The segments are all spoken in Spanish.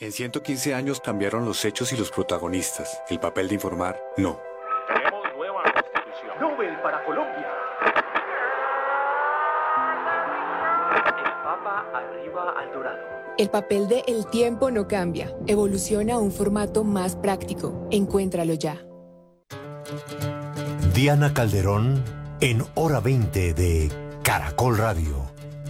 En 115 años cambiaron los hechos y los protagonistas. El papel de informar, no. Tenemos nueva constitución. Nobel para Colombia. El Papa arriba al dorado. El papel de El tiempo no cambia. Evoluciona a un formato más práctico. Encuéntralo ya. Diana Calderón en Hora 20 de Caracol Radio.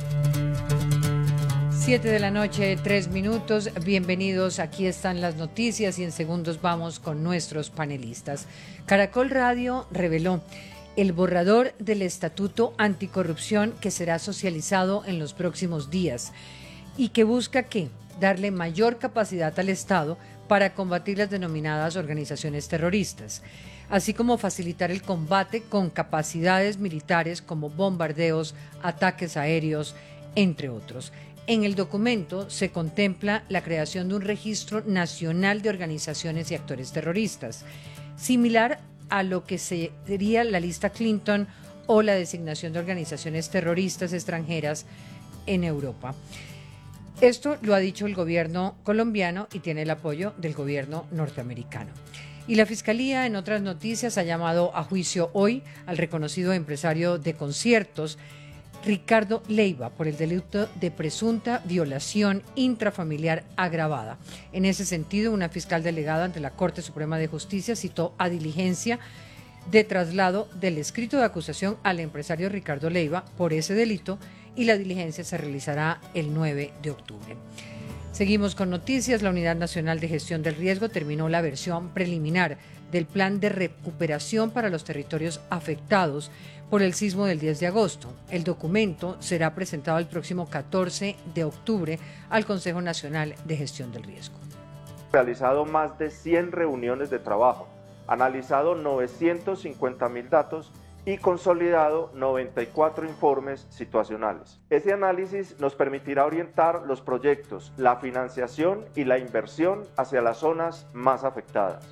7 de la noche, 3 minutos. Bienvenidos, aquí están las noticias y en segundos vamos con nuestros panelistas. Caracol Radio reveló el borrador del Estatuto Anticorrupción que será socializado en los próximos días y que busca darle mayor capacidad al Estado para combatir las denominadas organizaciones terroristas, así como facilitar el combate con capacidades militares como bombardeos, ataques aéreos, entre otros. En el documento se contempla la creación de un registro nacional de organizaciones y actores terroristas, similar a lo que sería la lista Clinton o la designación de organizaciones terroristas extranjeras en Europa. Esto lo ha dicho el gobierno colombiano y tiene el apoyo del gobierno norteamericano. Y la Fiscalía, en otras noticias, ha llamado a juicio hoy al reconocido empresario de conciertos Ricardo Leiva por el delito de presunta violación intrafamiliar agravada. En ese sentido, una fiscal delegada ante la Corte Suprema de Justicia citó a diligencia de traslado del escrito de acusación al empresario Ricardo Leiva por ese delito y la diligencia se realizará el 9 de octubre. Seguimos con noticias. La Unidad Nacional de Gestión del Riesgo terminó la versión preliminar del plan de recuperación para los territorios afectados por el sismo del 10 de agosto. El documento será presentado el próximo 14 de octubre al Consejo Nacional de Gestión del Riesgo. Realizado más de 100 reuniones de trabajo, analizado 950.000 datos y consolidado 94 informes situacionales. Ese análisis nos permitirá orientar los proyectos, la financiación y la inversión hacia las zonas más afectadas.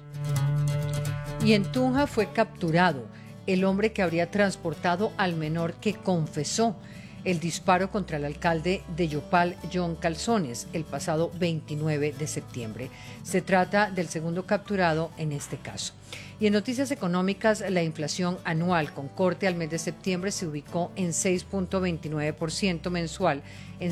Y en Tunja fue capturado el hombre que habría transportado al menor que confesó el disparo contra el alcalde de Yopal, John Calzones, el pasado 29 de septiembre. Se trata del segundo capturado en este caso. Y en noticias económicas, la inflación anual con corte al mes de septiembre se ubicó en 6.29% mensual, en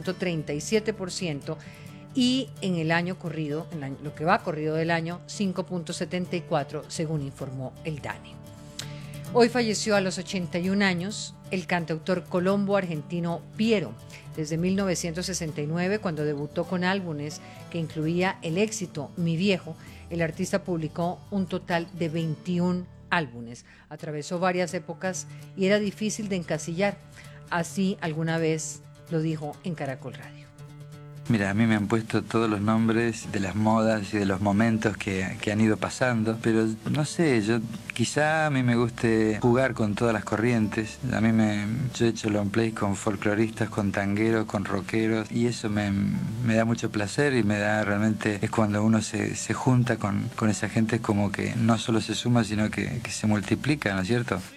0.37%, y en el año corrido, lo que va corrido del año, 5.74%, según informó el DANE. Hoy falleció a los 81 años el cantautor colombo-argentino Piero. Desde 1969, cuando debutó con álbumes que incluía el éxito Mi Viejo, el artista publicó un total de 21 álbumes. Atravesó varias épocas y era difícil de encasillar. Así alguna vez lo dijo en Caracol Radio. Mira, a mí me han puesto todos los nombres de las modas y de los momentos que han ido pasando, pero no sé, quizá a mí me guste jugar con todas las corrientes. Yo he hecho long play con folcloristas, con tangueros, con rockeros, y eso me da mucho placer y realmente es cuando uno se junta con esa gente, como que no solo se suma, sino que se multiplica, ¿no es cierto?